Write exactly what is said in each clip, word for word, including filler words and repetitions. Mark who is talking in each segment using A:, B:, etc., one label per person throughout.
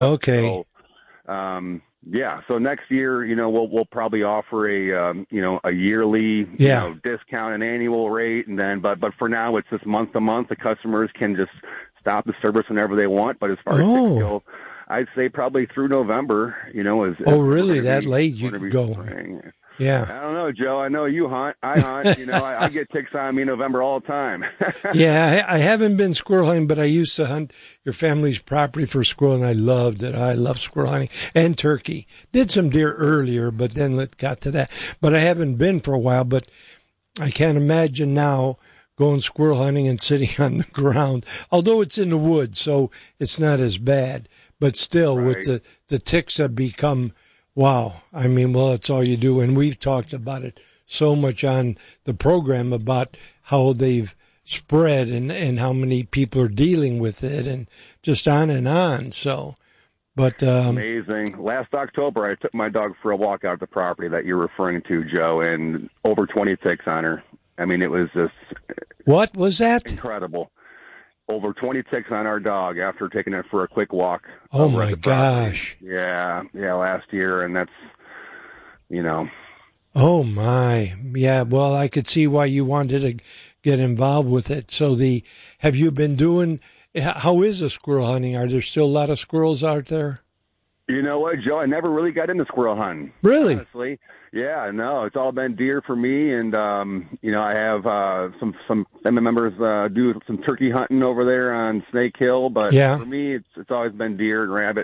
A: Okay.
B: So, um, yeah. So next year, you know, we'll we'll probably offer a um, you know a yearly
A: Yeah.
B: you know discount, an annual rate, and then but but for now it's just month to month. The customers can just stop the service whenever they want. But as far as
A: Oh.
B: ticks go, I'd say probably through November. You know, as
A: Oh,
B: as we're
A: really?
B: gonna
A: That
B: be-
A: late
B: we're
A: you
B: gonna
A: could
B: be
A: go?
B: spraying.
A: Yeah.
B: I don't know, Joe. I know you hunt. I hunt. You know, I, I get ticks on me in November all the time.
A: Yeah, I, I haven't been squirrel hunting, but I used to hunt your family's property for squirrel, and I loved it. I love squirrel hunting and turkey. Did some deer earlier, but then it got to that. But I haven't been for a while, but I can't imagine now going squirrel hunting and sitting on the ground, although it's in the woods, so it's not as bad. But still,
B: Right.
A: with the, the ticks have become, wow. I mean, well, that's all you do. And we've talked about it so much on the program about how they've spread and, and how many people are dealing with it and just on and on. So, but, um,
B: Amazing. Last October, I took my dog for a walk out the property that you're referring to, Joe, and over twenty ticks on her. I mean, it was just
A: what was that?
B: incredible. Over twenty ticks on our dog after taking it for a quick walk.
A: Oh
B: over at
A: my
B: the property.
A: gosh.
B: Yeah, yeah, last year, and that's, you know.
A: Oh my. Yeah. Well, I could see why you wanted to get involved with it. So the, have you been doing, how is the squirrel hunting? Are there still a lot of squirrels out there?
B: You know what, Joe? I never really got into squirrel hunting.
A: Really?
B: Honestly. Yeah, no, it's all been deer for me, and um, you know, I have uh, some some family members uh, do some turkey hunting over there on Snake Hill, but
A: Yeah.
B: for me, it's it's always been deer and rabbit.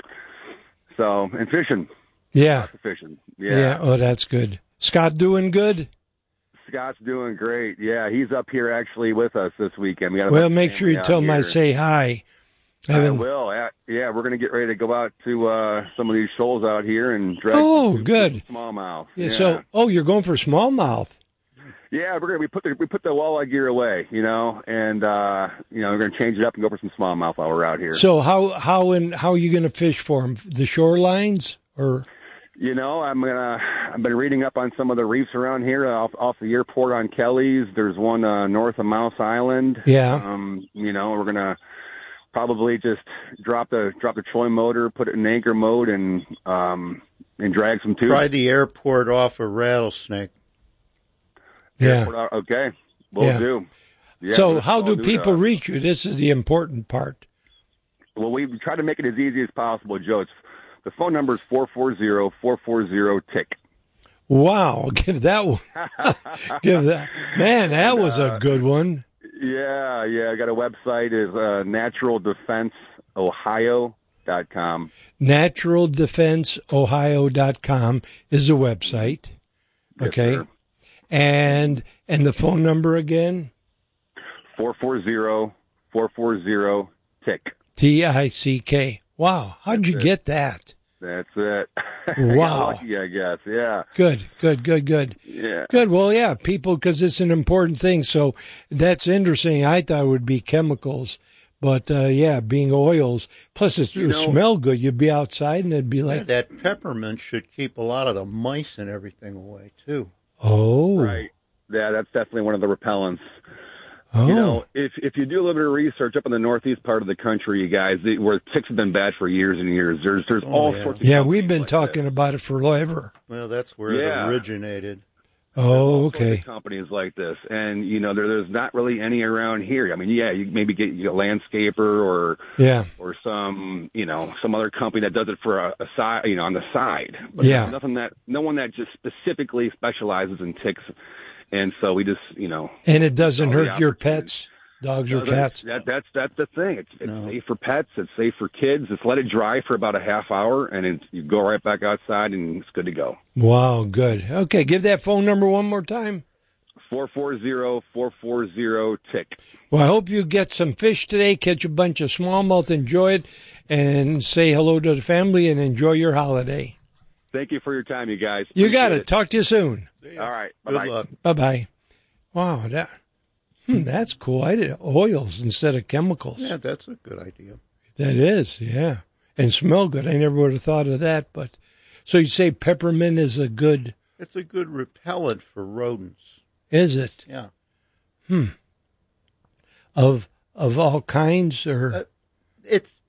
B: So and fishing,
A: Yeah.
B: lots of fishing.
A: Yeah.
B: Yeah.
A: Oh, that's good. Scott doing good?
B: Scott's doing great. Yeah, he's up here actually with us this weekend. We got a
A: Well,
B: bunch of
A: make sure
B: family
A: you
B: out
A: tell him I
B: here.
A: say hi.
B: I
A: haven't-
B: will. Yeah, yeah, we're going to get ready to go out to uh, some of these shoals out here and drag
A: Oh,
B: some
A: good.
B: smallmouth.
A: Yeah, So, oh, you're going for smallmouth.
B: Yeah, we're gonna we put the we put the walleye gear away, you know, and uh, you know we're gonna change it up and go for some smallmouth while we're out here.
A: So how how and how are you going to fish for them? The shorelines or?
B: You know, I'm gonna I've been reading up on some of the reefs around here off off the airport on Kelly's. There's one uh, north of Mouse Island.
A: Yeah.
B: Um, you know, we're gonna probably just drop the drop the trolling motor, put it in anchor mode, and um and drag some tubes.
C: Try the airport off a rattlesnake.
A: Yeah.
B: Airport, okay, we'll
A: Yeah.
B: do. Yeah,
A: So
B: we'll-
A: how
B: we'll
A: do people
B: that.
A: reach you? This is the important part.
B: Well, we try to make it as easy as possible, Joe. It's, the phone number is four four zero, four four zero, tick.
A: Wow, give that one. give that. Man, that was a good one.
B: Yeah, yeah. I got a website is uh, natural defense ohio dot com.
A: natural defense ohio dot com is the website.
B: Yes,
A: Okay.
B: sir.
A: And and the phone number again?
B: four four zero, four four zero, tick.
A: T I C K. Wow, how'd you
B: That's it.
A: get that?
B: That's it.
A: Wow.
B: I got lucky, I guess. Yeah.
A: Good, good, good, good.
B: Yeah.
A: Good. Well, yeah, people, because it's an important thing. So that's interesting. I thought it would be chemicals, but uh, yeah, being oils. Plus, it
B: You
A: would
B: know-
A: smell good. You'd be outside and it'd be
C: Yeah,
A: like,
C: that peppermint should keep a lot of the mice and everything away, too.
A: oh,
B: Right. Yeah, that's definitely one of the repellents.
A: oh,
B: You know, if if you do a little bit of research up in the northeast part of the country, you guys, the, where ticks have been bad for years and years, there's there's
C: Oh,
B: all
C: yeah.
B: sorts of
A: yeah.
B: companies
A: We've been
B: like
A: talking
B: this.
A: about it forever.
C: Well, that's where
B: Yeah.
C: it originated.
A: Oh,
B: All sorts
A: okay.
B: of companies like this, and you know, there, there's not really any around here. I mean, yeah, you maybe get you get a landscaper or
A: Yeah,
B: or some you know some other company that does it for a, a side, you know, on the side. But
A: Yeah.
B: there's nothing that no one that just specifically specializes in ticks, and so we just you know.
A: and it doesn't
B: Oh, the
A: hurt your
B: opportunity.
A: pets, dogs or
B: Doesn't-
A: cats.
B: That, that's that's the thing. It's, it's
C: No.
B: safe for pets. It's safe for kids. Just let it dry for about a half hour, and it's, you go right back outside, and it's good to go.
A: Wow, good. Okay, give that phone number one more time.
B: Four four zero four four zero tick.
A: Well, I hope you get some fish today, catch a bunch of smallmouth, enjoy it, and say hello to the family and enjoy your holiday.
B: Thank you for your time, you guys.
A: You got
B: Appreciate
A: it. Talk to you soon.
B: All right.
C: Good
B: Bye-bye.
C: luck.
A: Bye-bye. Wow, that hmm, that's cool. I did oils instead of chemicals.
C: Yeah, that's a good idea.
A: That is, yeah. And smell good. I never would have thought of that. But so you say peppermint is a good,
C: It's a good repellent for rodents.
A: is it?
C: Yeah.
A: Of of all kinds or
C: Uh, It's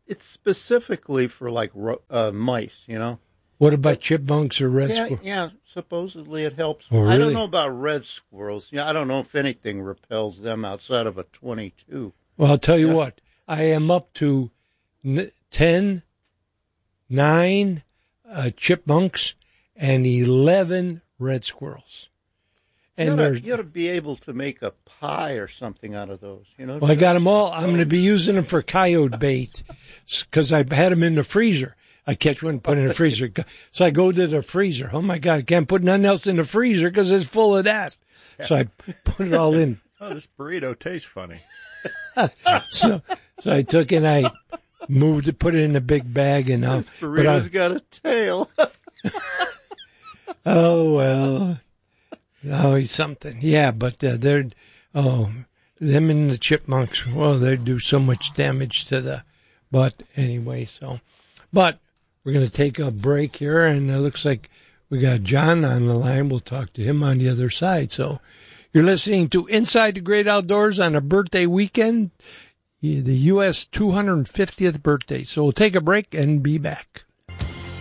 C: it's specifically for like ro- uh, mice, you know.
A: What about chipmunks or red
C: Yeah,
A: squirrels?
C: yeah. Supposedly it helps.
A: Oh,
C: I don't
A: really?
C: know about red squirrels. Yeah, I don't know if anything repels them outside of a twenty-two.
A: Well, I'll tell you
C: Yeah.
A: what. I am up to n- ten, nine uh, chipmunks and eleven red squirrels.
C: You
A: And
C: ought,
A: there's
C: to, you ought to be able to make a pie or something out of those. You know.
A: Well, I got them all. I'm going to be using them for coyote bait because I had them in the freezer. I catch one, put it in the freezer. So I go to the freezer. Oh, my God, I can't put nothing else in the freezer because it's full of that. So I put it all in.
D: Oh, this burrito tastes funny.
A: So so I took it and I moved it, put it in a big bag. and uh,
C: This
A: but
C: burrito's
A: I,
C: got a tail.
A: Oh, well, always something. Yeah, but uh, they're, oh, them and the chipmunks, well, they do so much damage to the, but anyway, so, but we're going to take a break here, and it looks like we got John on the line. We'll talk to him on the other side. So you're listening to Inside the Great Outdoors on a birthday weekend, the U S two hundred fiftieth birthday. So we'll take a break and be back.